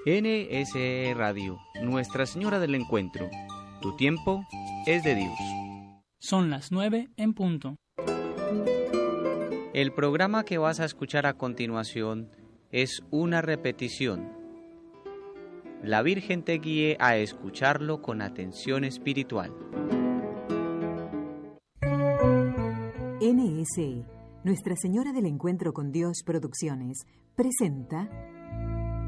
NSE Radio, Nuestra Señora del Encuentro. Tu tiempo es de Dios. Son las 9 en punto. El programa que vas a escuchar a continuación es una repetición. La Virgen te guíe a escucharlo con atención espiritual. NSE, Nuestra Señora del Encuentro con Dios Producciones, presenta